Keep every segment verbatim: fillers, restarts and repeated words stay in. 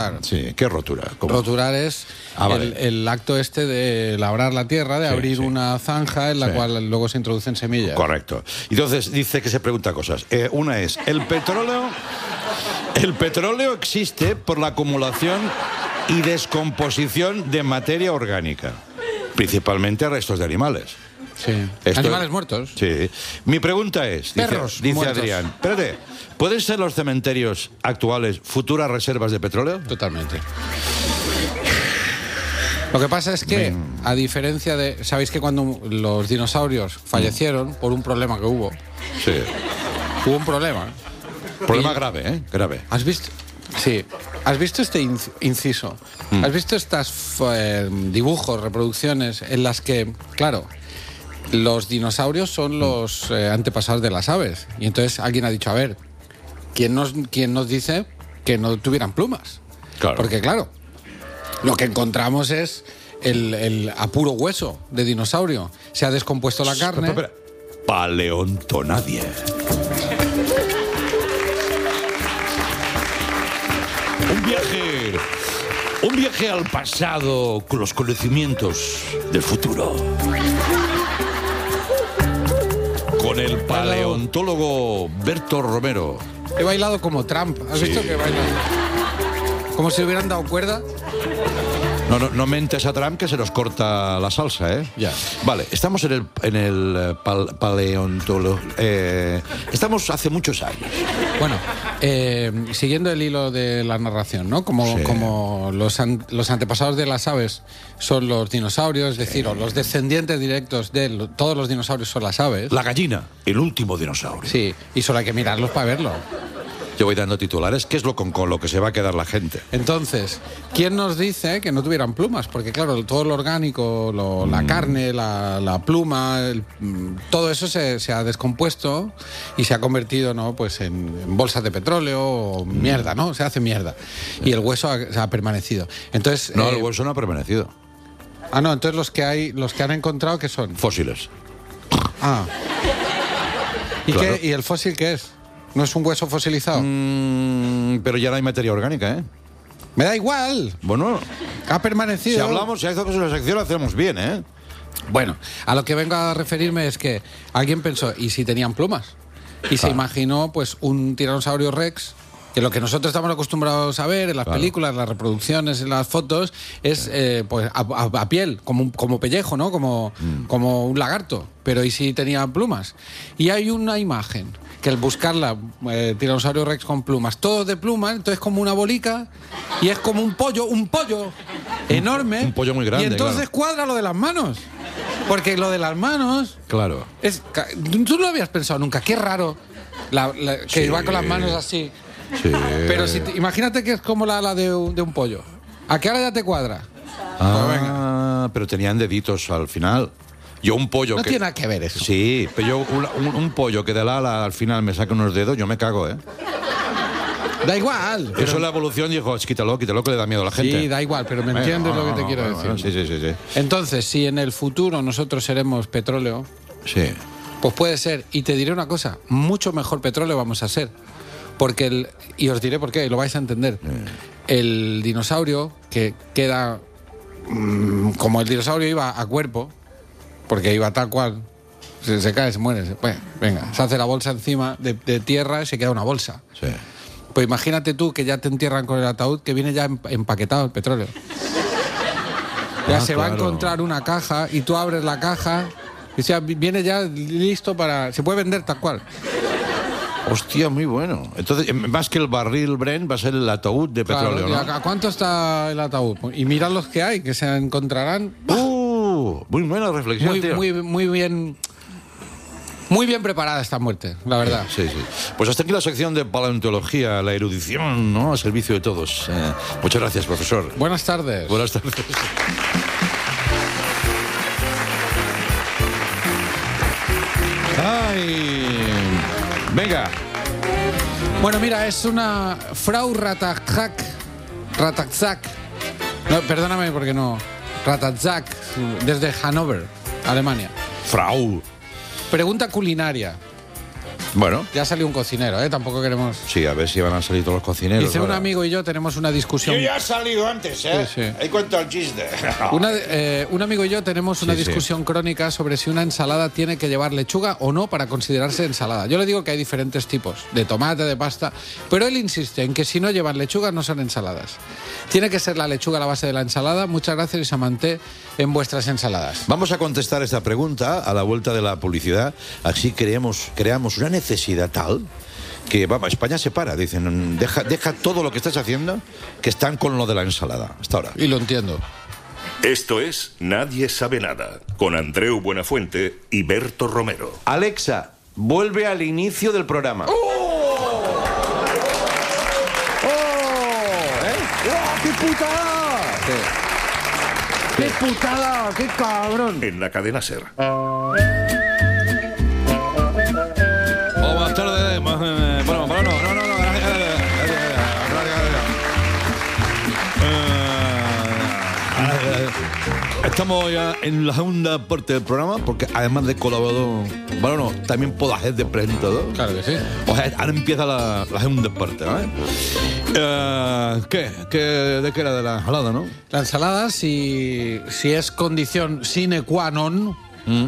Sí, ¿qué rotura? ¿Cómo? Roturar es Ah, vale. el, el acto este de labrar la tierra, de Sí, abrir sí. una zanja en la Sí. cual luego se introducen semillas. Correcto. Entonces dice que se pregunta cosas. Eh, una es, el petróleo, el petróleo existe por la acumulación y descomposición de materia orgánica, principalmente restos de animales. Sí. Esto- Animales muertos. Sí. Mi pregunta es, dice, Perros dice muertos. Adrián, espérate, ¿pueden ser los cementerios actuales futuras reservas de petróleo? Totalmente. Lo que pasa es que, a diferencia de... ¿Sabéis que cuando los dinosaurios fallecieron por un problema que hubo? Sí. Hubo un problema. Problema Y- grave, ¿eh? Grave. ¿Has visto? Sí. ¿Has visto este inc- inciso? ¿Has visto estas eh, dibujos, reproducciones en las que, claro, los dinosaurios son los eh, antepasados de las aves? Y entonces alguien ha dicho, a ver, ¿quién nos, quién nos dice que no tuvieran plumas? Claro. Porque, claro, lo que encontramos es el, el a puro hueso de dinosaurio. Se ha descompuesto la carne. Espera, espera. Paleontonadie. Un viaje, un viaje al pasado con los conocimientos del futuro. Con el paleontólogo Berto Romero. He bailado como Trump. ¿Has Sí. visto que baila? Como si hubieran dado cuerda. No, no, no mentes a Trump que se nos corta la salsa, ¿eh? Ya. Vale, estamos en el, en el eh, pal- paleontólogo. Eh, estamos hace muchos años. Bueno, eh, siguiendo el hilo de la narración, ¿no? Como, Sí. como los, an- los antepasados de las aves son los dinosaurios, es decir, o los descendientes directos de lo- todos los dinosaurios son las aves. La gallina, el último dinosaurio. Sí, y solo hay que mirarlos para verlo. Yo voy dando titulares, ¿qué es lo con, con lo que se va a quedar la gente? Entonces, ¿quién nos dice que no tuvieran plumas? Porque claro, todo lo orgánico, lo- la carne, la, la pluma, el- mm, todo eso se, se ha descompuesto y se ha convertido, ¿no? Pues en, en bolsas de petróleo o mierda, ¿no? Se hace mierda. Y el hueso ha, ha permanecido. Entonces, No, eh, el hueso no ha permanecido. ah, no, entonces los que hay, los que han encontrado, ¿qué son? Fósiles. Ah. ¿Y, Claro. qué, ¿Y el fósil qué es? ¿No es un hueso fosilizado? Mm, pero ya no hay materia orgánica, ¿eh? Me da igual. Bueno, Ha permanecido. si hablamos, si hacemos la sección, lo hacemos bien, ¿eh? Bueno, a lo que vengo a referirme es que alguien pensó, ¿y si tenían plumas? Y se Claro. imaginó pues un tiranosaurio rex, que lo que nosotros estamos acostumbrados a ver en las Claro. películas, en las reproducciones, en las fotos, es eh, pues a, a- a piel, como, un- como pellejo, ¿no? Como, Mm. como un lagarto. Pero ¿y si tenía plumas? Y hay una imagen que al buscarla, eh, tiranosaurio rex con plumas, todo de plumas, entonces como una bolica, y es como un pollo, un pollo enorme. un pollo muy grande, Y entonces claro. cuadra lo de las manos. Porque lo de las manos Claro. es... ca- Tú no lo habías pensado nunca. Qué raro la- la- que Sí. va con las manos así. Sí. Pero si te- imagínate que es como la ala de un, de un pollo. ¿A qué hora ya te cuadra? Ah, pero tenían deditos al final. Yo un pollo No que... tiene nada que ver eso. Sí, pero yo un, un- un pollo que de la ala al final me saca unos dedos, yo me cago, ¿eh? Da igual. Eso la evolución dijo, quítalo, quítalo, que le da miedo a la gente. Sí, da igual, pero me Bueno, entiendes lo que te no, quiero bueno, decir. bueno, Sí, sí, sí, sí. Entonces, si en el futuro nosotros seremos petróleo, Sí. pues puede ser. Y te diré una cosa, mucho mejor petróleo vamos a ser. Porque el... Y os diré por qué, y lo vais a entender. El dinosaurio que queda... mm, como el dinosaurio iba a cuerpo, porque iba tal cual, se, se cae, se muere. se- bueno, venga, se hace la bolsa encima de, de tierra y se queda una bolsa. Sí. Pues imagínate tú que ya te entierran con el ataúd que viene ya em- empaquetado el petróleo. Ya Ah, se va a claro. encontrar una caja y tú abres la caja y ya viene ya listo para... Se puede vender tal cual. Hostia, muy bueno. Entonces, eh, más que el barril Brent, va a ser el ataúd de Claro, petróleo, ¿y ¿no? a- a cuánto está el ataúd? Y mirad los que hay, que se encontrarán Uh, muy buena reflexión, muy, tío. muy, muy bien... Muy bien preparada esta muerte, la verdad. Sí, sí. Pues hasta aquí la sección de paleontología, la erudición, ¿no? A servicio de todos. Eh, muchas gracias, profesor. Buenas tardes. Buenas tardes. Ay. Venga. Bueno, mira, es una Frau Ratajak. Ratajak. No, perdóname porque no. Ratajak, desde Hannover, Alemania. Frau. Pregunta culinaria. Bueno. Ya salió un cocinero, ¿eh? Tampoco queremos... Sí, a ver si van a salir todos los cocineros. Dice un ahora. amigo y yo tenemos una discusión... Yo ya he salido antes, ¿eh? Sí, sí. Ahí cuento el chiste. Una, eh, un amigo y yo tenemos una Sí, sí. discusión crónica sobre si una ensalada tiene que llevar lechuga o no para considerarse ensalada. Yo le digo que hay diferentes tipos, de tomate, de pasta, pero él insiste en que si no llevan lechuga no son ensaladas. Tiene que ser la lechuga la base de la ensalada. Muchas gracias y Samanté en vuestras ensaladas. Vamos a contestar esta pregunta a la vuelta de la publicidad. Así creamos, creamos una necesidad tal que, vamos, España se para. Dicen, deja, deja todo lo que estás haciendo, que están con lo de la ensalada. Hasta ahora. Y lo entiendo. Esto es Nadie sabe nada, con Andreu Buenafuente y Berto Romero. Alexa, vuelve al inicio del programa. ¡Qué putada! ¿Qué? ¡Qué putada! ¡Qué cabrón! En la cadena SER. Oh, buenas tardes. Bueno, bueno, no, no, no. Estamos ya en la segunda parte del programa, porque además de colaborador, bueno, no, también puedo hacer de presentador. Claro que sí. O sea, ahora empieza la, la segunda parte, ¿no? Eh, ¿Qué? ¿Qué? ¿De qué era? De la ensalada, ¿no? La ensalada, si, si es condición sine qua non... Mm.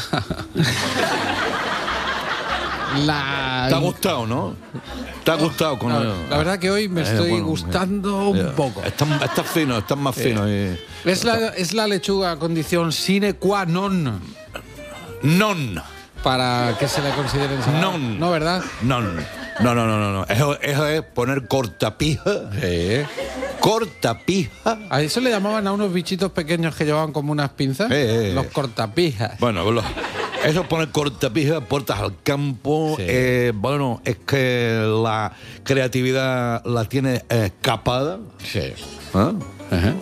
la... ¿Te ha gustado, no? ¿Te ha gustado? Con No, el- la verdad que hoy me Eh, estoy bueno, gustando eh, un poco. Estás está fino, estás más fino. y- Es la, es la lechuga condición sine qua non Non. para que se le considere ensalada. Non. No, ¿verdad? Non. No, no, no, no, no. Eso, eso es poner cortapija. Sí. Cortapija. A eso le llamaban a unos bichitos pequeños que llevaban como unas pinzas. Eh, eh, Los eh. cortapijas. Bueno, lo- eso es poner cortapija, puertas al campo. Sí. Eh, bueno, es que la creatividad la tiene escapada. Sí. ¿Ah? Ajá.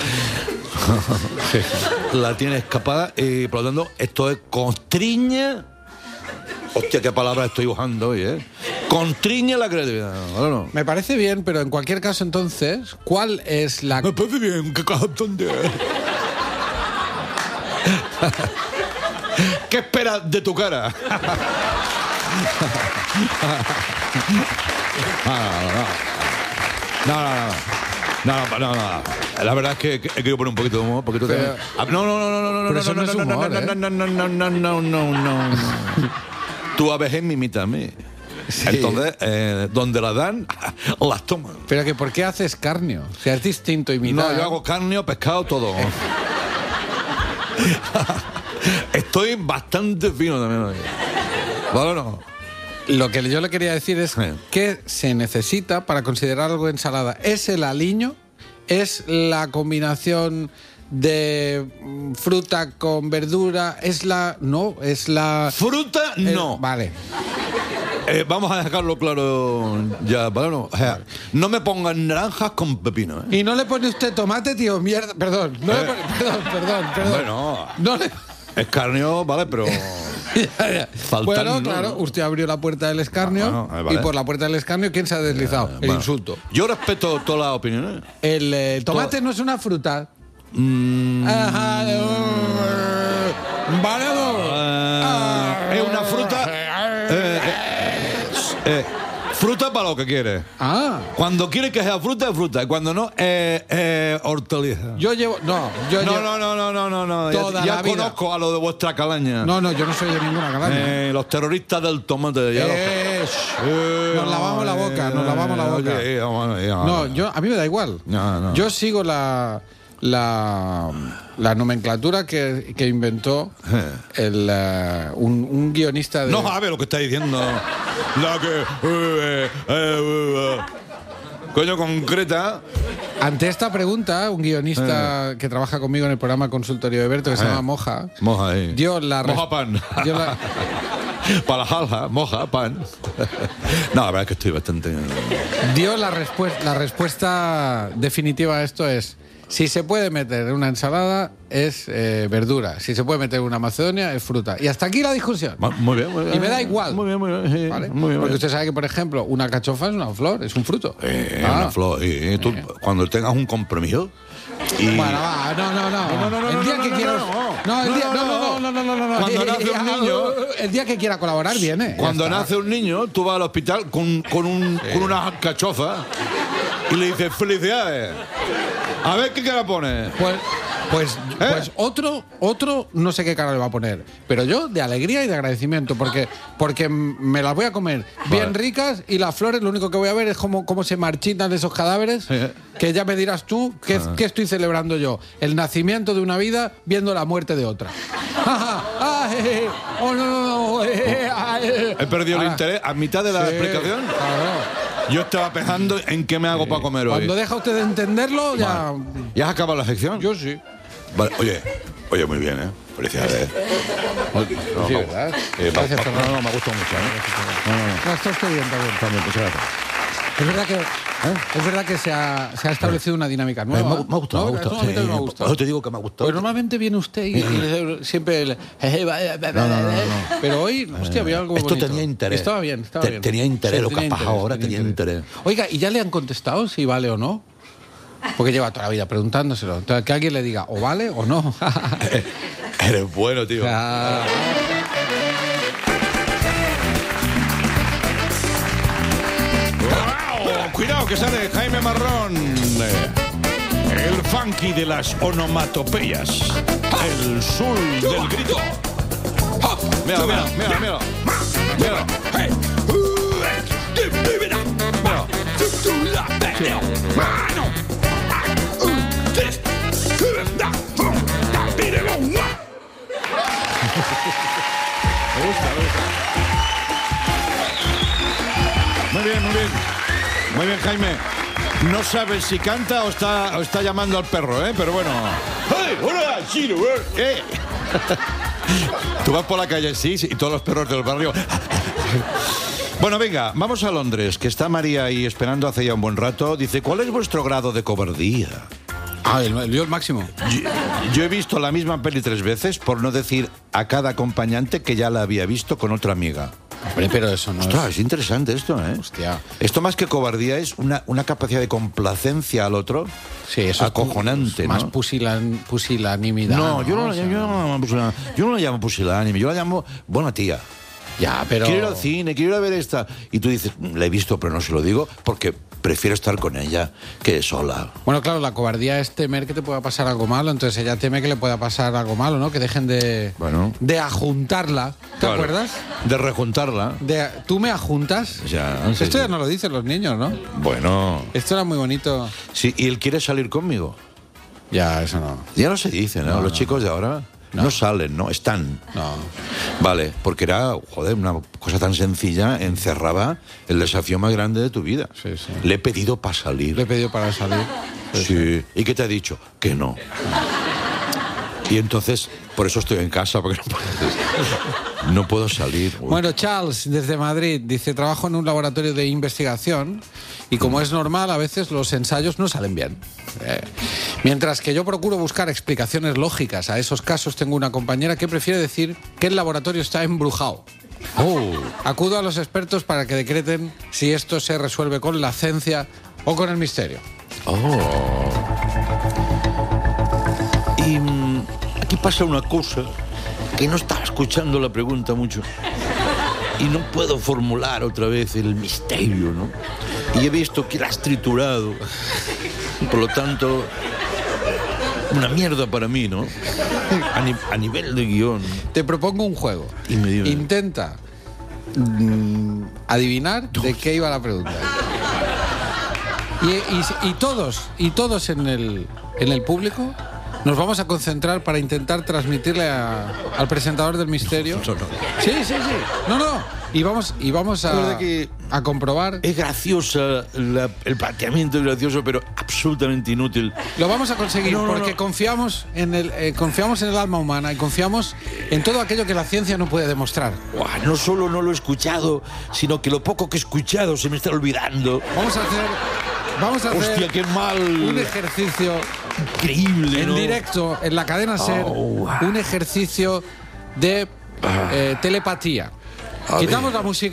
La tiene escapada y por lo tanto esto es constriña. Hostia, qué palabra estoy usando hoy, ¿eh? Constriña la creatividad. Bueno, Me parece bien, pero en cualquier caso entonces, ¿cuál es la... me parece bien, qué cajón de... ¿Qué esperas de tu cara? No, no, no. No, no, no, no. La verdad es que he querido poner un poquito de humor, porque tú Pero- también- Ah, No, no, no, no, no, no, Pero no, eso no, no es no, no, humor, no, ¿eh? no, no, no, no, no, no, no, no. Tú a veces me imitas a mí. Entonces, eh, donde la dan, las toman. Pero que ¿por qué haces carnio? O sea, es distinto imitar. No, yo hago carne o pescado, todo. Estoy bastante fino también hoy. Bueno, no. Lo que yo le quería decir es Sí. que se necesita para considerar algo ensalada. ¿Es el aliño? ¿Es la combinación de mm, fruta con verdura? ¿Es la...? No, es la... Fruta, eh, no. Vale. Eh, vamos a dejarlo claro ya. Bueno, o sea, no me pongan naranjas con pepino, ¿eh? ¿Y no le pone usted tomate, tío? Mierda, perdón. No le pone- perdón, perdón, perdón. Bueno, No le... escarnio, vale, pero... Ya, ya. Faltan, bueno, ¿no? claro, usted abrió la puerta del escarnio Ah, bueno, eh, vale. y por la puerta del escarnio, ¿quién se ha deslizado? El Bueno, insulto. Yo respeto todas las opiniones. El eh, tomate no es una fruta. Mm, Ajá. eh, Vale, eh, es una fruta... eh, eh, eh, fruta para lo que quiere. Ah, Cuando quiere que sea fruta, es fruta. Y cuando no, es eh, hortaliza. yo llevo... No, yo No, llevo... no, no, no, no, no, no. Toda Ya, ya la vida. conozco a lo de vuestra calaña. No, no, yo no soy de ninguna calaña. Eh, los terroristas del tomate. Ya Eh, los- shh. Eh, Nos lavamos la boca, nos lavamos la boca. oye, eh, vamos, eh, vamos. No, yo, a mí me da igual. No, no. Yo sigo la, la, la nomenclatura que, que inventó el, eh, un, un guionista de... No sabe lo que está diciendo. La que... eh, eh, eh, eh, coño, concreta. Ante esta pregunta, un guionista que trabaja conmigo en el programa Consultorio de Berto, que se Eh. llama Moja, Moja ahí. dio la... res- Moja pan. dio la- Para la jalja, moja, pan. No, la verdad es que estoy bastante... dio la, respues- la respuesta definitiva a esto es: si se puede meter en una ensalada es eh, verdura, si se puede meter en una macedonia es fruta. Y hasta aquí la discusión. Ma- Muy bien, muy bien. Y me da igual. Muy bien, muy bien. sí, ¿Vale? Muy bien. Porque usted sabe que, por ejemplo, una cachofa es una flor, es un fruto. Eh, Ah. una flor. Y, y tú, cuando tengas un compromiso, Y... Bueno, va, no, no, no. No, no, no, el no, día no, que no, quiera. no, No, el no, día, no, no, no, no, no, no, no, no. Cuando nace un niño- El día que quiera colaborar viene. Cuando Ya está. nace un niño, tú vas al hospital con, con, un, con una alcachofa y le dices felicidades. A ver qué cara pone. Pues, pues, ¿Eh? pues otro, otro, no sé qué cara le va a poner. Pero yo de alegría y de agradecimiento, porque, porque me las voy a comer bien ricas y las flores, lo único que voy a ver es cómo, cómo se marchitan esos cadáveres. Sí. Que ya me dirás tú, ¿qué, ¿qué estoy celebrando yo? El nacimiento de una vida viendo la muerte de otra. Ay, oh, no, no, no. He perdido el Ahora, interés a mitad de la sí, explicación. claro. Yo estaba pensando en qué me hago para comer hoy. Cuando deja usted de entenderlo, ya. ¿Ya has acabado la sección? Yo sí. Vale, oye, oye, muy bien, ¿eh? Felicidades. Sí, ¿verdad? Eh, va- Gracias, va- Fernando. no, no, me ha gustado mucho, ¿eh? No, no, no. No, está usted bien, está bien. También, muchas gracias. Es verdad que, es verdad que se, ha, se ha establecido una dinámica Eh, nueva. me, ha- me ha gustado, ¿No? me ha gustado. Eso a mí Sí, también me ha por gustado. eso te digo que me ha gustado. Pues normalmente viene usted y, y siempre el... Pero hoy, hostia, había algo Esto bonito. tenía interés. Estaba bien, estaba Te- bien. tenía interés, Sí, lo que tenía ha pasado ahora tenía interés. Oiga, ¿y ya le han contestado si vale o no? Porque lleva toda la vida preguntándoselo. Entonces, que alguien le diga o vale o no. Eres bueno, tío. Ah. ¡Wow! Cuidado que sale Jaime Marrón. El funky de las onomatopeyas. El sul del grito. Mira, mira, mira, mira. Mira. Muy bien, muy bien. Muy bien, Jaime. No sabes si canta o está, o está llamando al perro, ¿eh? Pero bueno. ¡Hey! ¡Hola! ¡Chino! ¿Eh? Tú vas por la calle, sí, sí, y todos los perros del barrio. Bueno, venga, vamos a Londres, que está María ahí esperando hace ya un buen rato. Dice, ¿cuál es vuestro grado de cobardía? Ah, el, el, yo el máximo. Yo, yo he visto la misma peli tres veces, por no decir a cada acompañante que ya la había visto con otra amiga. Hombre, pero eso no Ostras, es... es interesante esto, ¿eh? Hostia. Esto más que cobardía es una, una capacidad de complacencia al otro. Sí, eso acojonante, es ¿no? más pusilan, pusilanimidad. No, yo no, O la- sea, yo, no la llamo pusilánime, yo no la llamo pusilánime, yo la llamo buena tía. Ya, pero... Quiero ir al cine, quiero ir a ver esta. Y tú dices, "Mm, la he visto, pero no se lo digo porque prefiero estar con ella que sola. Bueno, claro, la cobardía es temer que te pueda pasar algo malo, entonces ella teme que le pueda pasar algo malo, ¿no? Que dejen de, Bueno. de ajuntarla. ¿Te Claro. acuerdas? De rejuntarla. De, ¿Tú me ajuntas? Ya, sí, Esto sí. ya no lo dicen los niños, ¿no? Bueno. Esto era muy bonito. Sí, y él quiere salir conmigo. Ya, eso no. Ya no se dice, ¿no? No, Los no. chicos de ahora no. No. salen, ¿no? Están. No. Vale, porque era, joder, una cosa tan sencilla, encerraba el desafío más grande de tu vida. Sí, sí. Le he pedido para salir. Le he pedido para salir. Sí. ¿Y qué te ha dicho? Que no. Y entonces, por eso estoy en casa, porque no puedo, no puedo salir. Uy. Bueno, Charles, desde Madrid, dice, trabajo en un laboratorio de investigación y como es normal, a veces los ensayos no salen bien. Eh, mientras que yo procuro buscar explicaciones lógicas a esos casos, tengo una compañera que prefiere decir que el laboratorio está embrujado. Oh. Acudo a los expertos para que decreten si esto se resuelve con la ciencia o con el misterio. Oh. Y mm, aquí pasa una cosa que no estaba escuchando la pregunta mucho. Y no puedo formular otra vez el misterio, ¿no? Y he visto que la has triturado. Por lo tanto, una mierda para mí, ¿no? A, ni- a nivel de guión. Te propongo un juego. Dime, dime. Intenta mm, adivinar de qué iba la pregunta. Y, y- y todos, y todos en el, en el público nos vamos a concentrar para intentar transmitirle a- al presentador del misterio. No, no. Sí, sí, sí. No, no. Y vamos, y vamos La a, verdad que- a comprobar. Es graciosa, la- el planteamiento es gracioso, pero absolutamente inútil. Lo vamos a conseguir No, no, porque no. confiamos en el eh, confiamos en el alma humana y confiamos en todo aquello que la ciencia no puede demostrar. Buah, no solo no lo he escuchado, sino que lo poco que he escuchado se me está olvidando. Vamos a hacer vamos a hacer Hostia, qué mal. un ejercicio Increíble, en ¿no? directo en la cadena SER, Oh. un ejercicio de eh, telepatía. A Quitamos ver. la música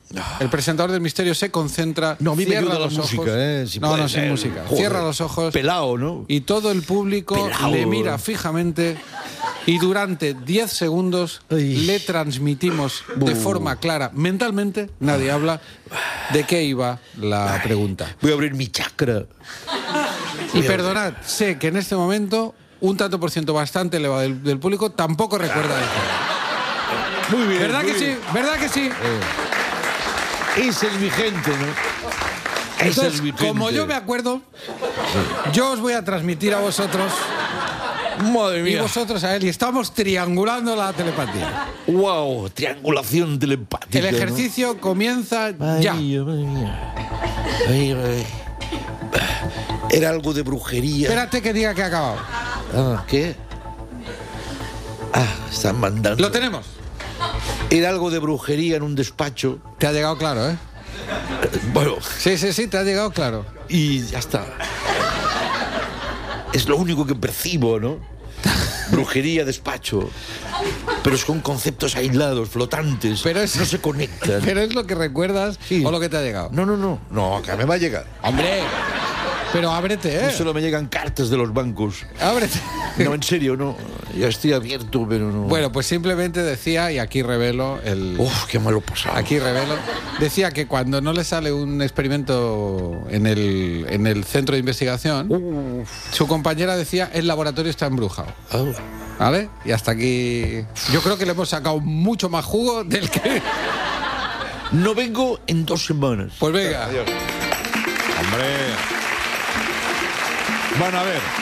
el presentador del misterio se concentra, No, a mí me cierra ayuda la los ojos. música, ¿eh? Si no, puede no, sin ser. música. Joder. Cierra los ojos. Pelao, ¿no? Y todo el público Pelao. le mira fijamente y durante diez segundos Ay. le transmitimos de forma clara, mentalmente, nadie habla, de qué iba la pregunta. Voy a abrir mi chakra. Y perdonad, sé que en este momento un tanto por ciento bastante elevado del, del público tampoco recuerda eso. Muy bien. ¿Verdad muy que bien. sí? ¿Verdad que sí? Esa es mi gente, ¿no? Esa Entonces, es mi gente. como yo me acuerdo, yo os voy a transmitir a vosotros Madre y mía. vosotros a él, y estamos triangulando la telepatía. Wow, triangulación telepática. El ejercicio comienza ¿no? ya. Ay, madre mía. Ay, ay. Era algo de brujería. Espérate que diga que ha acabado. Ah, ¿qué? Ah, están mandando. Lo tenemos. Era algo de brujería en un despacho. Te ha llegado claro, ¿eh? Bueno, Sí, sí, sí, te ha llegado claro. y ya está. Es lo único que percibo, ¿no? Brujería, despacho. Pero son conceptos aislados, flotantes. Pero es- no se conectan. ¿Pero es lo que recuerdas Sí. o lo que te ha llegado? No, no, no. No, acá me va a llegar. ¡Hombre! Pero ábrete, ¿eh? Solo me llegan cartas de los bancos. Ábrete. No, en serio, no. Ya estoy abierto, pero no. Bueno, pues simplemente decía, y aquí revelo el... Uf, qué malo pasado. Aquí revelo. Decía que cuando no le sale un experimento en el, en el centro de investigación, su compañera decía, el laboratorio está embrujado. Ah, ¿Vale? Y hasta aquí... Yo creo que le hemos sacado mucho más jugo del que... no vengo en dos semanas. Pues venga. Hombre. Bueno, a ver.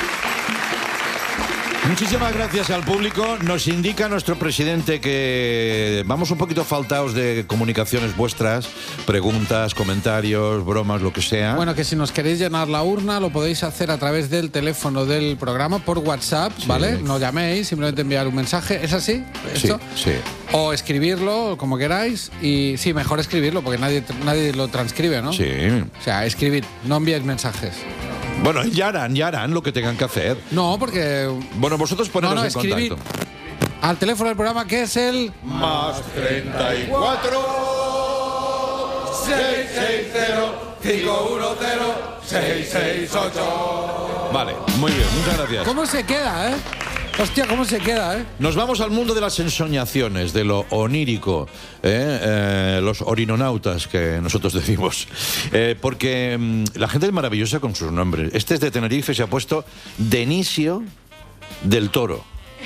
Muchísimas gracias al público. Nos indica nuestro presidente que vamos un poquito faltados de comunicaciones vuestras, preguntas, comentarios, bromas, lo que sea. Bueno, que si nos queréis llenar la urna, lo podéis hacer a través del teléfono del programa por WhatsApp, ¿vale? No llaméis, simplemente enviar un mensaje. ¿Es así? Sí, ¿Esto? sí. O escribirlo, como queráis. Y sí, mejor escribirlo, porque nadie, nadie lo transcribe, ¿no? Sí. O sea, escribid, no enviéis mensajes. Bueno, ya harán, ya harán lo que tengan que hacer. No, porque... Bueno, vosotros poneros No, no, en escribid contacto. al teléfono del programa, que es el... Más treinta y cuatro seis seis cero cinco uno cero seis seis ocho. Vale, muy bien, muchas gracias. ¿Cómo se queda, eh? Hostia, ¿cómo se queda, eh? Nos vamos al mundo de las ensoñaciones, de lo onírico, ¿eh? Eh, los orinonautas que nosotros decimos. Eh, porque mm, la gente es maravillosa con sus nombres. Este es de Tenerife, se ha puesto Denisio del Toro.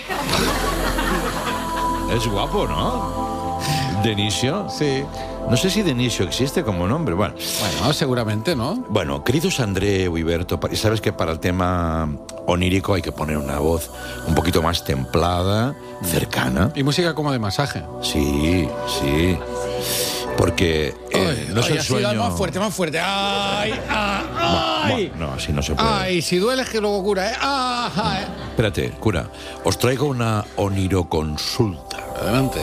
Es guapo, ¿no? Denisio. Sí. No sé si Denisio existe como nombre. Bueno, Bueno, seguramente, ¿no? bueno, queridos Andreu y Berto, pa- sabes que para el tema onírico hay que poner una voz un poquito más templada, cercana. Y música como de masaje. Sí, sí. Porque eh, no es el sueño. Más fuerte, más fuerte. ¡Ay! ¡Ay! Bueno, no, así no se puede. ¡Ay! Si duele es que luego cura, ¿eh? ¡Ay! Espérate, cura. Os traigo una oniroconsulta. Adelante.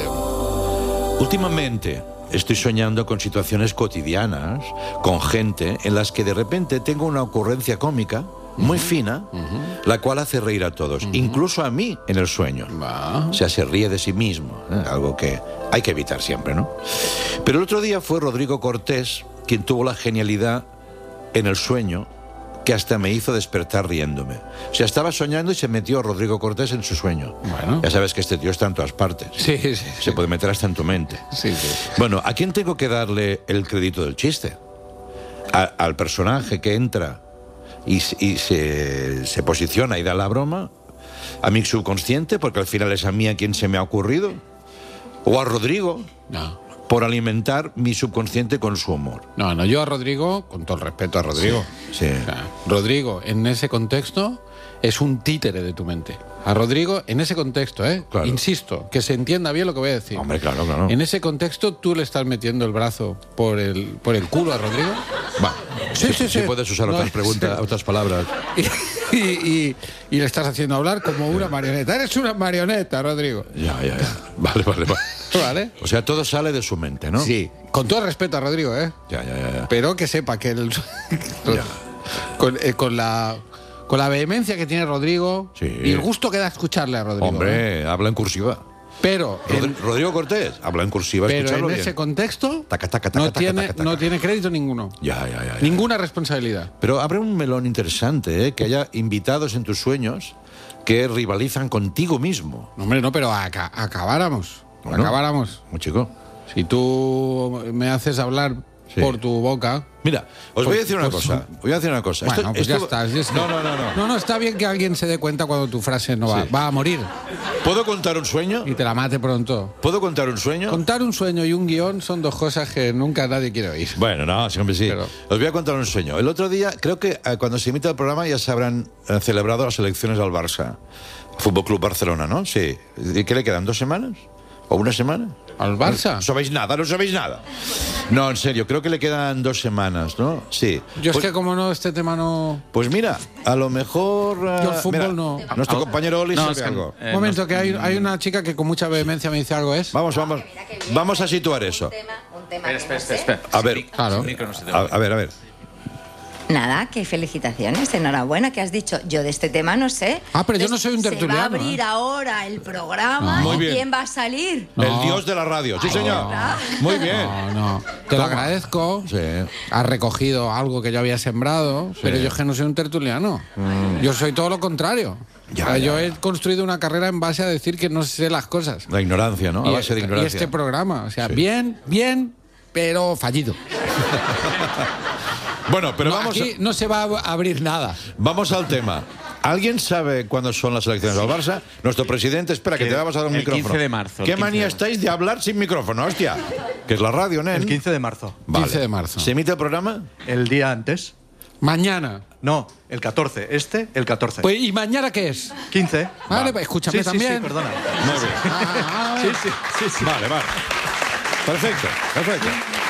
Últimamente estoy soñando con situaciones cotidianas, con gente en las que de repente tengo una ocurrencia cómica muy fina, la cual hace reír a todos, incluso a mí en el sueño. Va. O sea, se ríe de sí mismo, ¿eh? Algo que hay que evitar siempre, ¿no? Pero el otro día fue Rodrigo Cortés quien tuvo la genialidad en el sueño que hasta me hizo despertar riéndome. O sea, estaba soñando y se metió Rodrigo Cortés en su sueño. Bueno. Ya sabes que este tío está en todas partes. Sí, sí, sí. Se puede meter hasta en tu mente. Sí, sí. Bueno, ¿a quién tengo que darle el crédito del chiste? A- al personaje que entra y, s- y se, se posiciona y da la broma, a mi subconsciente, porque al final es a mí a quien se me ha ocurrido, o a Rodrigo, No. por alimentar mi subconsciente con su humor. No, no, yo a Rodrigo, con todo el respeto a Rodrigo. Sí. O sea, Rodrigo, en ese contexto, es un títere de tu mente. A Rodrigo, en ese contexto, ¿eh? Claro. Insisto, que se entienda bien lo que voy a decir. Hombre, claro, claro. En ese contexto, tú le estás metiendo el brazo por el, por el culo a Rodrigo. Va. Sí, si, sí, si sí. puedes usar No, otras preguntas, sí. otras palabras. Y, y- y le estás haciendo hablar como una marioneta. Eres una marioneta, Rodrigo. Ya, ya, ya. Vale, vale, vale. ¿Vale? O sea, todo sale de su mente, ¿no? Sí. Con todo respeto a Rodrigo, ¿eh? Ya, ya, ya. ya. Pero que sepa que el, Ya. con, eh, con la con la vehemencia que tiene Rodrigo Sí. y el gusto que da escucharle a Rodrigo. ¿eh? Hombre, habla en cursiva. Pero Rod- en, Rodrigo Cortés habla en cursiva, pero escucharlo en bien. ese contexto Taca, taca, taca, no, taca, tiene, taca, taca. no tiene crédito ninguno. Ya, ya, ya, ya. Ninguna responsabilidad. Pero abre un melón interesante, ¿eh? Que haya invitados en tus sueños que rivalizan contigo mismo. No, hombre, no, pero aca- acabáramos. Bueno. Acabáramos. ¿No, chico? Si tú me haces hablar Sí. por tu boca... Mira, os voy a Pues- decir una pues- cosa. Voy a decir una cosa. Bueno, Esto- pues ya esto- está. es que- No, no, no, no. No, no, está bien que alguien se dé cuenta cuando tu frase no va, Sí. va a morir ¿Puedo contar un sueño? y te la mate pronto. ¿Puedo contar un sueño? Contar un sueño y un guión son dos cosas que nunca nadie quiere oír. Bueno, no, siempre sí. Pero- Os voy a contar un sueño. El otro día, creo que eh, cuando se emita el programa ya se habrán eh, celebrado las elecciones al Barça. Fútbol Club Barcelona, ¿no? Sí. ¿Y qué le quedan? ¿Dos semanas? ¿O una semana? ¿Al Barça? No sabéis nada, no sabéis nada. No, en serio, creo que le quedan dos semanas, ¿no? Sí. Yo Pues- es que como no, este tema no... Pues mira, a lo mejor... eh, Yo el fútbol mira, no. Nuestro compañero Oli No, sabe es que- algo. eh, Un momento, no- que hay, hay una chica que con mucha vehemencia me dice algo, ¿es? Vamos, vamos. Vamos a situar eso. Espera, espera, espera, espera. A ver, Claro. El micro no se te a, oye. a ver, a ver. Nada, que felicitaciones, enhorabuena, que has dicho. Yo de este tema no sé. Ah, pero yo no Entonces, soy un tertuliano, Se va a abrir ¿eh? ahora el programa. Muy ¿Y bien. quién va a salir? No. El dios de la radio. Sí, señor. Muy bien. No, no. Te lo Toma. agradezco. Sí. Has recogido algo que yo había sembrado, pero yo es que no soy un tertuliano. Yo soy todo lo contrario. Mm. Ya, O sea, ya, yo ya. he construido una carrera en base a decir que no sé las cosas. La ignorancia, ¿no? A Y, base de y ignorancia. este programa, o sea, Sí. bien, bien, pero fallido. Bueno, pero No, vamos, aquí no se va a abrir nada. vamos al tema. ¿Alguien sabe cuándo son las elecciones al Barça? Nuestro presidente, espera, que Que te vamos a dar un el micrófono. quince de marzo, el ¿Qué quince manía de estáis de hablar sin micrófono, hostia? Que es la radio, ¿no? El quince de marzo. quince de marzo. ¿Se emite el programa? El día antes. Mañana. No, el catorce. Este, el catorce. Pues, ¿y mañana qué es? quince. Vale, pues escúchame Sí, sí, también. sí, perdona. Muy bien. Ah, Sí, sí, sí, sí. Vale, vale. Perfecto, perfecto.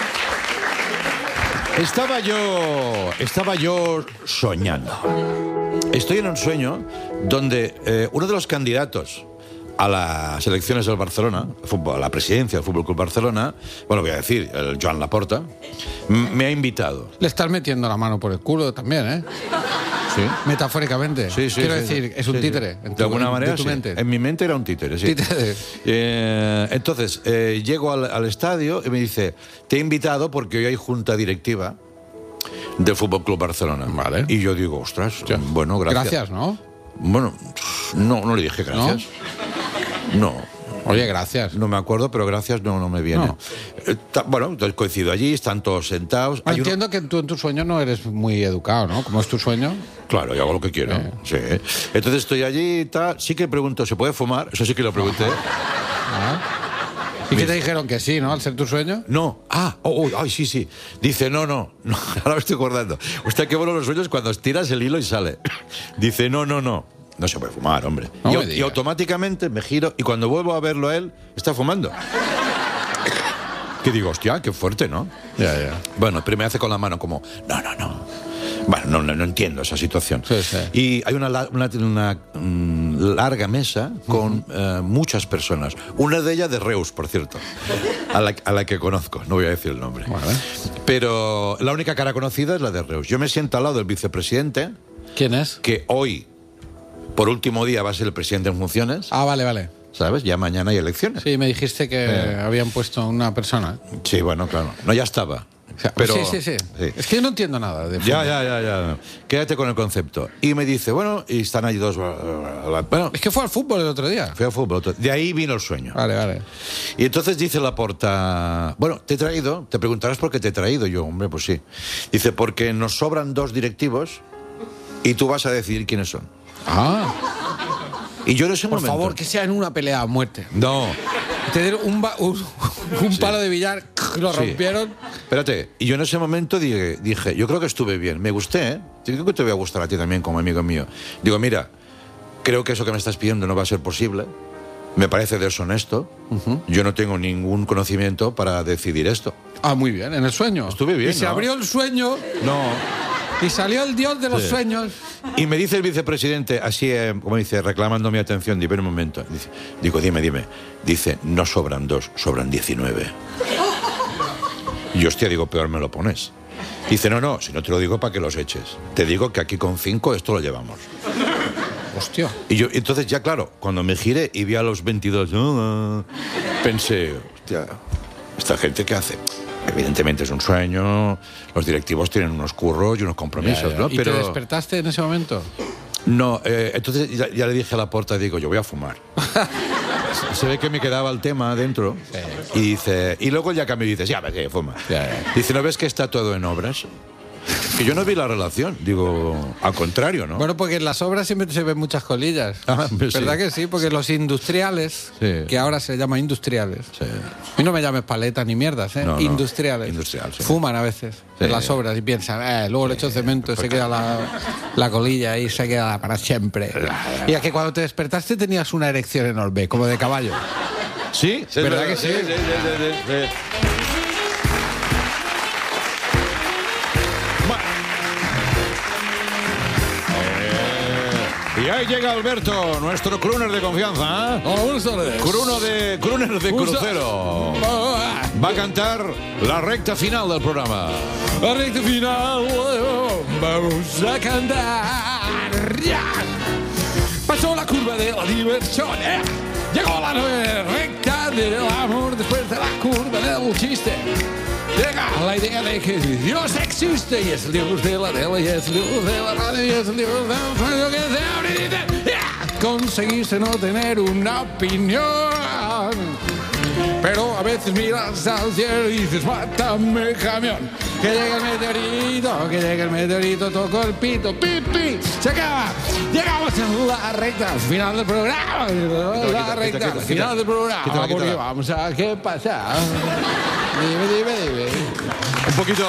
Estaba yo, estaba yo soñando. Estoy en un sueño donde eh, uno de los candidatos a las elecciones del Barcelona, fútbol- a la presidencia del Fútbol Club Barcelona, bueno, voy a decir, el Joan Laporta, m- me ha invitado. Le estás metiendo la mano por el culo también, ¿eh? ¿Sí? Metafóricamente. Sí, sí, Quiero sí, decir, sí. es un Sí, sí. títere. en De tu- alguna en- manera, de tu sí. mente. En mi mente era un títere, sí. Títere. Eh, entonces, eh, llego al, al estadio y me dice, te he invitado porque hoy hay junta directiva del Fútbol Club Barcelona. Vale. Y yo digo, ostras, bueno, gracias. Gracias, ¿no? Bueno, no, no le dije gracias. No. Oye, gracias. No me acuerdo, pero gracias no, no me viene. No. Eh, ta- bueno, entonces coincido allí, están todos sentados. Hay uno- Entiendo que tú en tu sueño no eres muy educado, ¿no? ¿Cómo es tu sueño? Claro, yo hago lo que quiero. Eh. Sí. Entonces estoy allí y tal. Sí que pregunto, ¿se puede fumar? Eso sí que lo pregunté. ¿Y qué te dijeron que sí, ¿no? Al ser tu sueño. No. Ah, oh, oh, ay, sí, sí. Dice, no, no, no. Ahora me estoy acordando. Usted qué bueno los sueños cuando estiras el hilo y sale. Dice, no, no, no. No se puede fumar, hombre. No y, me y digas. automáticamente me giro y cuando vuelvo a verlo a él, está fumando. Que digo, hostia, qué fuerte, ¿no? Ya, ya. Bueno, pero me hace con la mano como, no, no, no. Bueno, no, no, no entiendo esa situación. Sí, sí. Y hay una, la- una, una, mm, larga mesa con eh, muchas personas. Una de ellas de Reus, por cierto, a la, a la que conozco. No voy a decir el nombre. Vale. Pero la única cara conocida es la de Reus. Yo me siento al lado del vicepresidente, ¿Quién es? que hoy, por último día, va a ser el presidente en funciones. Ah, vale, vale. ¿Sabes? Ya mañana hay elecciones. Sí, me dijiste que Eh. habían puesto una persona. Sí, bueno, claro. No, ya estaba. O sea, Pero, sí, sí, sí, Es que yo no entiendo nada de Ya, fútbol. ya, ya, ya. Quédate con el concepto. Y me dice, bueno, y están allí dos. Bueno, Es que fue al fútbol el otro día. fui a fútbol. De ahí vino el sueño. Vale, vale. Y entonces dice Laporta, bueno, te he traído, te preguntarás por qué te he traído. Yo, hombre, pues sí. Dice, porque nos sobran dos directivos y tú vas a decidir quiénes son. Ah, Y yo en ese por momento... favor, que sea en una pelea a muerte. No, Te dieron un, ba- un, un palo de billar, lo Sí. rompieron. espérate. Y yo en ese momento dije, dije, yo creo que estuve bien. Me gusté, ¿eh? Yo creo que te voy a gustar a ti también como amigo mío. Digo, mira, creo que eso que me estás pidiendo no va a ser posible. Me parece deshonesto. Yo no tengo ningún conocimiento para decidir esto. Ah, muy bien, en el sueño. Estuve bien, Y se ¿no? abrió el sueño No. y salió el dios de los Sí. sueños. Y me dice el vicepresidente, así, eh, como dice, reclamando mi atención, digo, un momento. Dice, digo, dime, dime. Dice, no sobran dos, sobran diecinueve. Y hostia, digo, peor me lo pones. Dice, no, no, si no te lo digo para que los eches. Te digo que aquí con cinco esto lo llevamos. Hostia. Y yo, entonces ya claro, cuando me giré y vi a los veintidós, uh, pensé, hostia, ¿esta gente qué hace? Evidentemente es un sueño, los directivos tienen unos curros y unos compromisos, Ya, ya. ¿no? ¿Y Pero te despertaste en ese momento? no, eh, entonces ya, ya le dije a la puerta, digo, yo voy a fumar. Se ve que me quedaba el tema adentro y dice, y luego ya cambió y dices, ya, que fuma. Ya, ya. Dice, ¿no ves que está todo en obras? Que yo no vi la relación, digo, al contrario, ¿no? Bueno, porque en las obras siempre se ven muchas colillas. Ah, pues ¿Verdad sí. que sí? Porque los industriales, Sí. que ahora se llaman industriales, Sí. y no me llames paletas ni mierdas, ¿eh? No, no. Industriales. Industrial, sí. Fuman a veces Sí. en las obras y piensan, eh, luego le echo cemento y se queda la, la colilla y se queda para siempre. Y es que cuando te despertaste tenías una erección enorme, como de caballo. ¿Sí? ¿Sí? ¿Verdad que sí? Sí, sí, sí, sí, sí. Bueno. Eh, y ahí llega Alberto, nuestro crooner de confianza. ¿eh? Hola, buenas tardes. Crooner de, crooner de crucero. Va a cantar la recta final del programa. La recta final, vamos a cantar. Ya. Pasó la curva de la diversión, eh. Llegó la recta del amor después de la curva del chiste. Llega la idea de que Dios existe y es el Dios de la tele y es el Dios de la radio y es el Dios del radio que se abre y dice, yeah. Conseguiste no tener una opinión. Pero a veces miras al cielo y dices, mátame camión. Que llegue el meteorito, que llegue el meteorito, toco el pito, pipi, se acaba. Llegamos a la recta final del programa. La quita, recta quita, quita, final del programa. quítala, Porque quítala. vamos a qué pasa. Dime, dime, dime. Un poquito.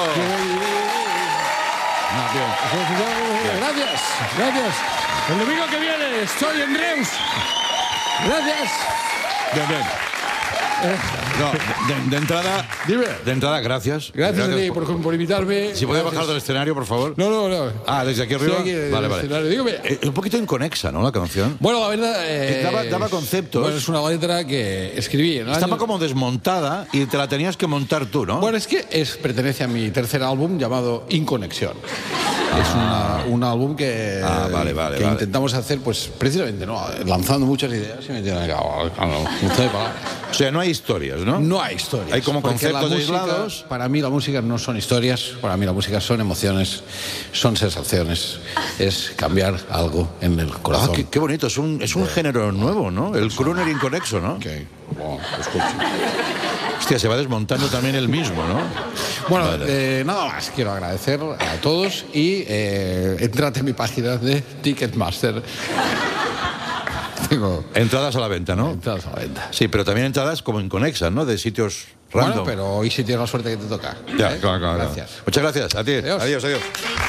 Gracias, gracias. El domingo que viene estoy en Reus. Gracias. Bien, bien. No, de, de entrada, Dime. de entrada, gracias. Gracias a ti por, por invitarme. Si puede Gracias. bajar del escenario, por favor. No, no, no. Ah, desde aquí arriba. Sí, aquí en el vale, vale. escenario. Dígame. Eh, un poquito inconexa, ¿no? La canción. Bueno, la verdad. eh, Daba- daba conceptos. Bueno, es una letra que escribí en el Estaba año- como desmontada y te la tenías que montar tú, ¿no? Bueno, es que es, pertenece a mi tercer álbum llamado Inconexión. Es una- un álbum que, Ah, vale, vale, que vale. intentamos hacer, pues precisamente, ¿no? Lanzando muchas ideas y metiendo en palabras. O sea, no hay historias, ¿no? No hay historias. Hay como porque conceptos la música, aislados. Para mí la música no son historias, para mí la música son emociones, son sensaciones, es cambiar algo en el Ah, corazón. qué, qué bonito. Es un, es un género nuevo, ¿no? El crooner inconexo, ¿no? Ok, bueno, escucho. Hostia, se va desmontando también el mismo, ¿no? Bueno, Vale. eh, nada más, quiero agradecer a todos y eh, entrate en mi página de Ticketmaster. Tengo Entradas a la venta, ¿no? entradas a la venta. Sí, pero también entradas como inconexas, ¿no? De sitios random. Bueno, pero hoy sí tienes la suerte que te toca. Ya, ¿eh? claro, claro. Gracias. claro. Muchas gracias. A ti. Adiós. Adiós, adiós.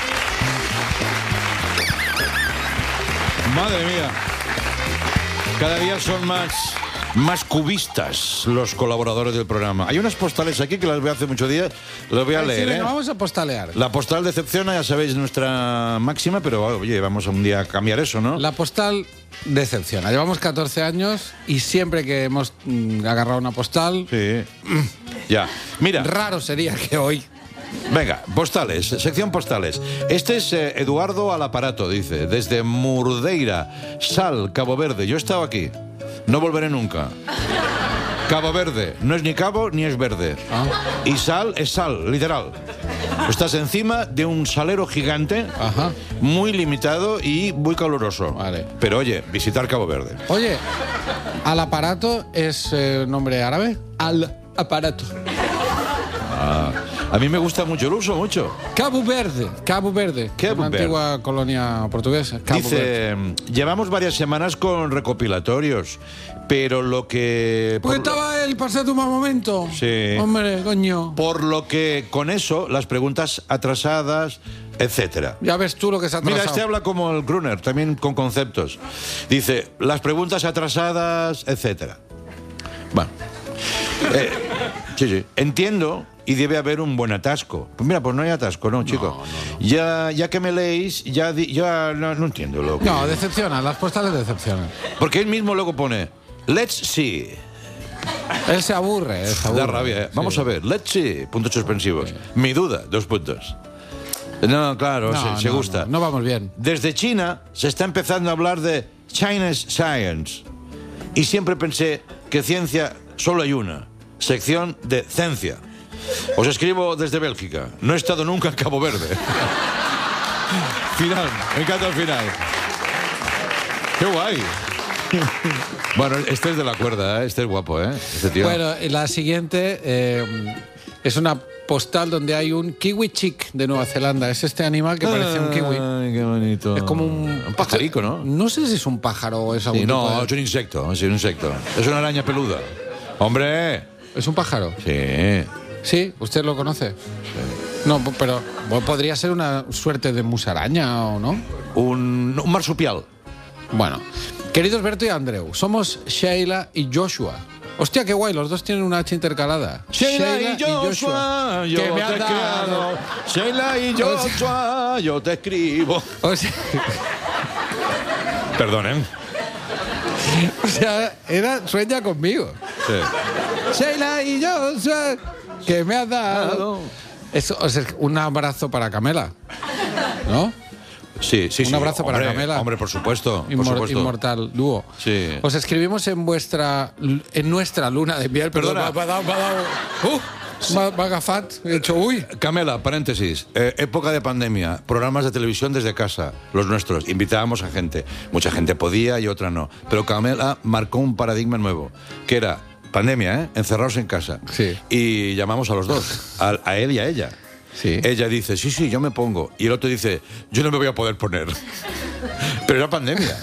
Madre mía. Cada día son más, más cubistas los colaboradores del programa. Hay unas postales aquí que las veo hace muchos días. Las voy a Ay, sí, leer, venga, ¿eh? vamos a postalear. La postal decepciona, ya sabéis, nuestra máxima, pero oye, vamos a un día a cambiar eso, ¿no? La postal decepciona. Llevamos catorce años y siempre que hemos mm, agarrado una postal, Sí. Ya. Mira, raro sería que hoy. venga, postales, sección postales. Este es eh, Eduardo al aparato, dice, desde Murdeira, Sal, Cabo Verde. Yo he estado aquí, no volveré nunca. Cabo Verde, no es ni cabo ni es verde. Ah. Y sal es sal, literal. Estás encima de un salero gigante, Ajá. muy limitado y muy caluroso. Vale. Pero oye, visitar Cabo Verde. Oye, al aparato es eh, nombre árabe. Al aparato. A mí me gusta mucho, lo uso mucho. Cabo Verde. Cabo Verde. Cabo una Verde. antigua colonia portuguesa. Cabo Verde. Dice, llevamos varias semanas con recopilatorios, pero lo que... Porque por, estaba el pasado un mal momento. Sí. Hombre, coño. por lo que con eso, las preguntas atrasadas, etcétera. Ya ves tú lo que se ha Mira, atrasado. este habla como el crooner, también con conceptos. Dice, las preguntas atrasadas, etcétera. Bueno. Eh, sí, sí. Entiendo y debe haber un buen atasco. Pues mira, pues no hay atasco, ¿no, chico? Ya, ya que me leéis, ya, di- ya no, no entiendo lo que... No, decepciona. Las postales decepcionan. Porque él mismo luego pone, let's see. Él se aburre. Él se aburre. Da rabia, ¿eh? Vamos Sí. a ver, let's see, puntos suspensivos. Mi duda, dos puntos. No, claro, No, se, se no, gusta. No, no vamos bien. Desde China se está empezando a hablar de Chinese Science. Y siempre pensé que ciencia solo hay una. Sección de ciencia. Os escribo desde Bélgica. No he estado nunca en Cabo Verde. Final. Me encanta el final. ¡Qué guay! Bueno, este es de la cuerda, ¿eh? Este es guapo, ¿eh? Este tío. Bueno, la siguiente eh, es una postal donde hay un kiwi chick de Nueva Zelanda. Es este animal que parece un kiwi. Ay, qué bonito. Es como un... Un pajarico, ¿no? No sé si es un pájaro o es algún Sí, tipo no, de- es un insecto, es un insecto. Es una araña peluda. ¡Hombre! ¿Es un pájaro? Sí. Sí, ¿usted lo conoce? No, pero podría ser una suerte de musaraña o no. Un, un marsupial. Bueno, queridos Berto y Andreu, somos Sheila y Joshua. Hostia, qué guay, los dos tienen una H intercalada. Sheila y Joshua, yo que me te han he dado. creado. Sheila y Joshua, yo te escribo. O sea, Perdonen. o sea, era sueña conmigo. Sí. Sheila y Joshua, que me has dado. Eso, o sea, un abrazo para Camela, ¿no? Sí, sí, Un sí. abrazo para Hombre, Camela. Hombre, por supuesto. Por Inmor- supuesto. Inmortal dúo. Sí. Os escribimos en vuestra en nuestra luna de miel. Perdona. Perdón, me ha dado- me ha dado- ¡Uh! Me ha- me ha agafat. He dicho, uy. Camela, paréntesis. Eh, época de pandemia, programas de televisión desde casa, los nuestros. Invitábamos a gente. Mucha gente podía y otra no. Pero Camela marcó un paradigma nuevo, que era pandemia, ¿eh? Encerrados en casa. Sí. Y llamamos a los dos, a, a él y a ella. Sí. Ella dice, sí, sí, yo me pongo. Y el otro dice, yo no me voy a poder poner. Pero era pandemia.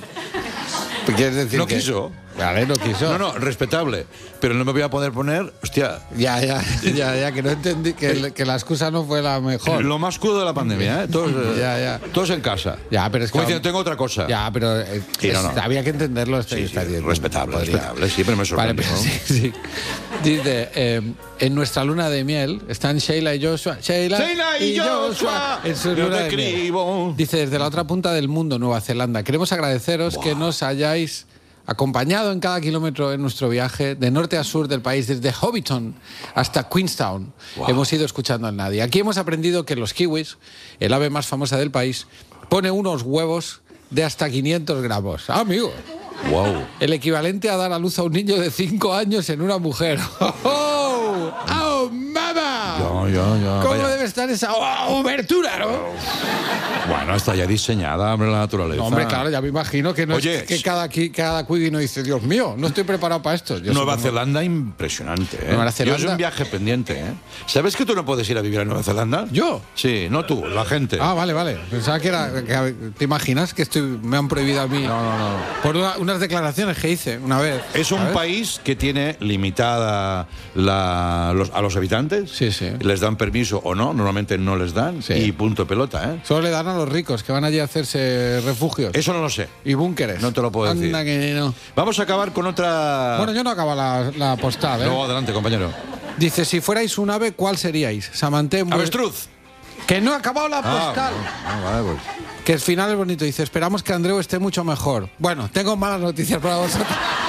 ¿Quieres decir No que- quiso. Vale, no quiso. No, no, respetable. Pero no me voy a poder poner, hostia. Ya, ya, ya, ya, que no entendí, que, el- que la excusa no fue la mejor. Lo más crudo de la pandemia, ¿eh? Todos, eh, Ya, ya. todos en casa. Ya, pero es que... Como diciendo, tengo otra cosa. Ya, pero eh, Sí, no, es- no. había que entenderlo. Este, Sí, sí, está bien. respetable, Podría. respetable. Sí, pero me Vale, sorprendió. pero sí, sí. Dice, eh, en nuestra luna de miel están Sheila y Joshua. Sheila, Sheila y Joshua, en su yo luna te de miel. escribo. Dice, desde la otra punta del mundo, Nueva Zelanda, queremos agradeceros que nos hayáis acompañado en cada kilómetro en nuestro viaje de norte a sur del país, desde Hobbiton hasta Queenstown. Hemos ido escuchando al nadie. Aquí hemos aprendido que los kiwis, el ave más famosa del país, pone unos huevos de hasta quinientos gramos. Ah, amigo. Wow. El equivalente a dar a luz a un niño de cinco años en una mujer. ¡Oh! ¡Oh, mamá! Ya, ya, ya. ¿Cómo vaya. debe estar esa oh, obertura, no? Bueno, está ya diseñada, hombre, la naturaleza. No, hombre, claro, ya me imagino que no Oye, es que cada, qui- cada cuigi no dice, Dios mío, no estoy preparado para esto. Yo Nueva supongo- Zelanda impresionante, ¿eh? Nueva Yo Zelanda. es un viaje pendiente, ¿eh? ¿Sabes que tú no puedes ir a vivir a Nueva Zelanda? ¿Yo? Sí, no tú, la gente. Ah, vale, vale. Pensaba que era. que- ¿Te imaginas que estoy, me han prohibido a mí? No, no, no. Por una- unas declaraciones que hice una vez. Es un ¿sabes? país que tiene limitada la- los- a los habitantes. Sí, sí. Les dan permiso o no, normalmente no les dan. Sí. Y punto pelota, ¿eh? Solo le dan a los ricos que van allí a hacerse refugios Eso no lo sé. y búnkeres. No te lo puedo Anda decir. que no. Vamos a acabar con otra... Bueno, yo no acabo la, la postal, ¿eh? No, adelante, compañero. Dice, si fuerais un ave, ¿cuál seríais? Samanté... mu- Avestruz. Que no ha acabado la Ah, postal. ah, vale, pues. Que el final es bonito. Dice, esperamos que Andreu esté mucho mejor. Bueno, tengo malas noticias para vosotros.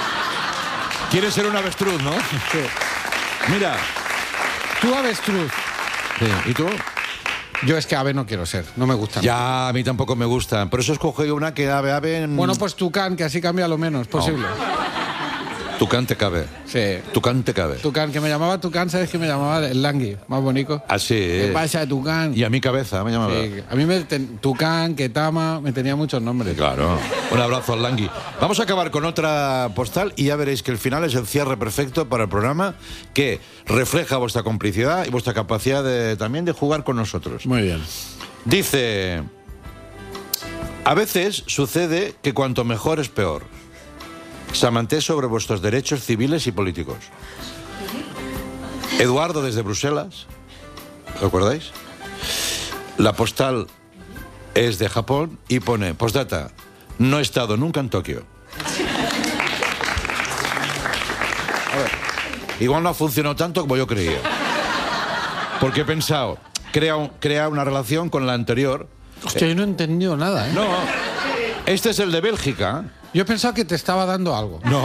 Quieres ser un avestruz, ¿no? Sí. Mira. Tú, avestruz. Sí. ¿Y tú? Yo es que ave no quiero ser. No me gusta. Ya, a mí tampoco me gustan. Por eso escogí una que ave, ave... en- Bueno, pues Tucán, que así cambia lo menos posible. Tucán te cabe. Sí. Tucán te cabe. Tucán, que me llamaba Tucán, ¿sabes que me llamaba el Langui? Más bonito. Así. ¿Qué pasa, Tucán? Y a mi cabeza me llamaba. Sí, a mí me ten- Tucán, Ketama, me tenía muchos nombres. Claro. Un abrazo al Langui. Vamos a acabar con otra postal y ya veréis que el final es el cierre perfecto para el programa que refleja vuestra complicidad y vuestra capacidad de, también de jugar con nosotros. Muy bien. Dice, a veces sucede que cuanto mejor es peor. Samanté sobre vuestros derechos civiles y políticos. Eduardo desde Bruselas, ¿lo acordáis? La postal es de Japón y pone, postdata, no he estado nunca en Tokio. A ver, igual no ha funcionado tanto como yo creía. Porque he pensado, crea, un- crea una relación con la anterior. Hostia, yo no he entendido nada, ¿eh? No, este es el de Bélgica. Yo he pensado que te estaba dando algo. No.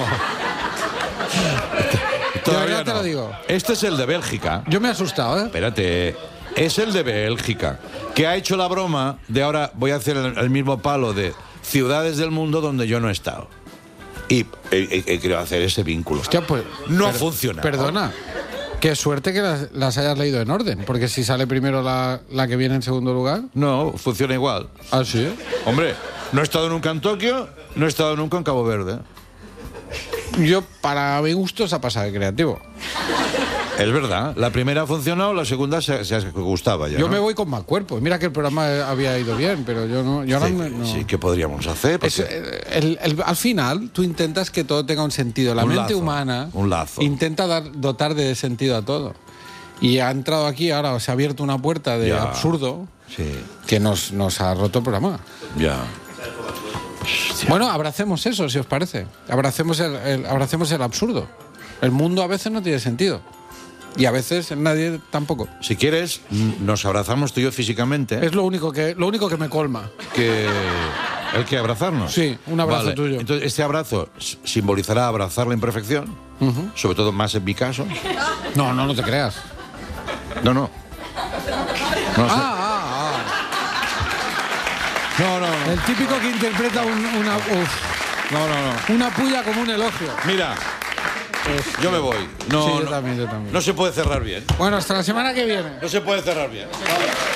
De verdad te lo digo. Este es el de Bélgica. Yo me he asustado, ¿eh? Espérate. es el de Bélgica, que ha hecho la broma de ahora voy a hacer el, el mismo palo de ciudades del mundo donde yo no he estado. Y he, he, he querido hacer ese vínculo. Hostia, pues, no per- ha funcionado. Perdona. Qué suerte que las, las hayas leído en orden, porque si sale primero la, la que viene en segundo lugar... No, funciona igual. ¿Ah, sí? Hombre, no he estado nunca en Tokio, no he estado nunca en Cabo Verde. Yo, para mi gusto, se ha pasado de creativo. Es verdad, la primera ha funcionado, la segunda se, se gustaba ya. Yo ¿no? me voy con más cuerpo. Mira que el programa había ido bien, pero yo no... Yo Sí, ahora no, sí, ¿qué podríamos hacer? Es, Porque- eh, el- el- al final, tú intentas que todo tenga un sentido. La Un mente lazo, humana un lazo. intenta dar, dotar de sentido a todo. Y ha entrado aquí, ahora se ha abierto una puerta de Ya. absurdo Sí, que nos, nos ha roto el programa. ya. Bueno, abracemos eso, si os parece. Abracemos el, el- abracemos el absurdo. El mundo a veces no tiene sentido. Y a veces nadie tampoco. Si quieres, n- nos abrazamos tú y yo físicamente. Es lo único que, lo único que me colma. que el que abrazarnos. Sí, un abrazo Vale, tuyo. Entonces, este abrazo s- simbolizará abrazar la imperfección, sobre todo más en mi caso. No, no, no te creas. No, no. No, sé. Ah, ah, no, no, ah. no. El típico que interpreta un- una, uf, No, no, no. una puya como un elogio. Mira, yo me voy. No, Sí, yo no, también, yo también. no se puede cerrar bien. Bueno, hasta la semana que viene. No se puede cerrar bien.